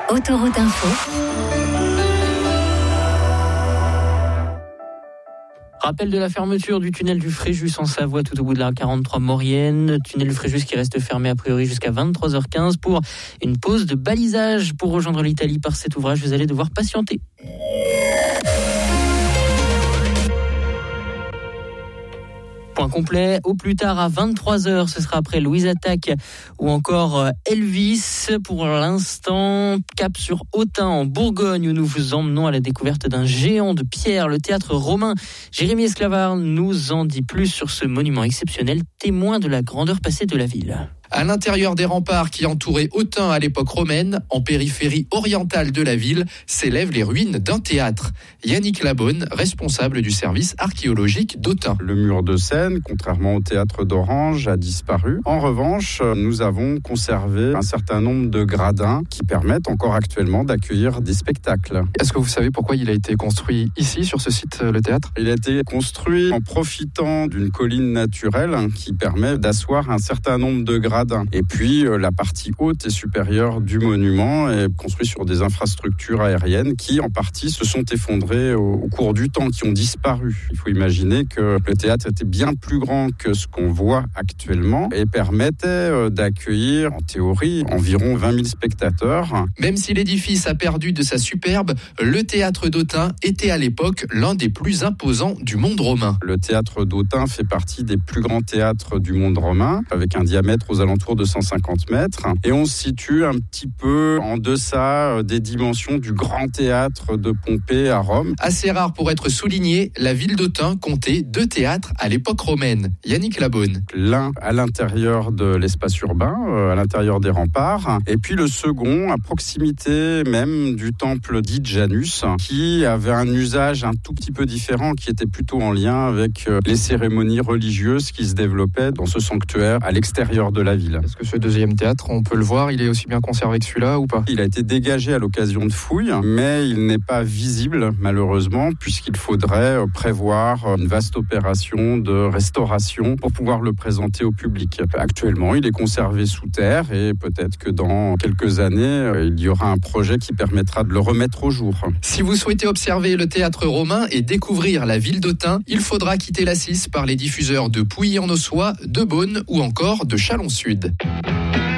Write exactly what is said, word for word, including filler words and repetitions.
Autoroute Info. Rappel de la fermeture du tunnel du Fréjus en Savoie tout au bout de la quarante-trois Maurienne. Tunnel du Fréjus qui reste fermé a priori jusqu'à vingt-trois heures quinze pour une pause de balisage. Pour rejoindre l'Italie par cet ouvrage, vous allez devoir patienter. Point complet, au plus tard à vingt-trois heures, ce sera après Louise Attaque ou encore Elvis. Pour l'instant, cap sur Autun en Bourgogne où nous vous emmenons à la découverte d'un géant de pierre, le théâtre romain. Jérémy Esclavard nous en dit plus sur ce monument exceptionnel, témoin de la grandeur passée de la ville. À l'intérieur des remparts qui entouraient Autun à l'époque romaine, en périphérie orientale de la ville, s'élèvent les ruines d'un théâtre. Yannick Labonne, responsable du service archéologique d'Autun. Le mur de scène, contrairement au théâtre d'Orange, a disparu. En revanche, nous avons conservé un certain nombre de gradins qui permettent encore actuellement d'accueillir des spectacles. Est-ce que vous savez pourquoi il a été construit ici, sur ce site, le théâtre ? Il a été construit en profitant d'une colline naturelle qui permet d'asseoir un certain nombre de gradins. Et puis, la partie haute et supérieure du monument est construite sur des infrastructures aériennes qui, en partie, se sont effondrées au, au cours du temps, qui ont disparu. Il faut imaginer que le théâtre était bien plus grand que ce qu'on voit actuellement et permettait d'accueillir, en théorie, environ vingt mille spectateurs. Même si l'édifice a perdu de sa superbe, le théâtre d'Autun était à l'époque l'un des plus imposants du monde romain. Le théâtre d'Autun fait partie des plus grands théâtres du monde romain, avec un diamètre aux alentours de cent cinquante mètres, et on se situe un petit peu en deçà des dimensions du grand théâtre de Pompée à Rome. Assez rare pour être souligné, la ville d'Autun comptait deux théâtres à l'époque romaine. Yannick Labonne. L'un à l'intérieur de l'espace urbain, à l'intérieur des remparts, et puis le second à proximité même du temple dit Janus, qui avait un usage un tout petit peu différent, qui était plutôt en lien avec les cérémonies religieuses qui se développaient dans ce sanctuaire à l'extérieur de la ville. Est-ce que ce deuxième théâtre, on peut le voir, il est aussi bien conservé que celui-là ou pas ? Il a été dégagé à l'occasion de fouilles, mais il n'est pas visible malheureusement, puisqu'il faudrait prévoir une vaste opération de restauration pour pouvoir le présenter au public. Actuellement, il est conservé sous terre et peut-être que dans quelques années, il y aura un projet qui permettra de le remettre au jour. Si vous souhaitez observer le théâtre romain et découvrir la ville d'Autun, il faudra quitter la Cisse par les diffuseurs de Pouilly-en-Ossois, de Beaune ou encore de Chalon-Sud.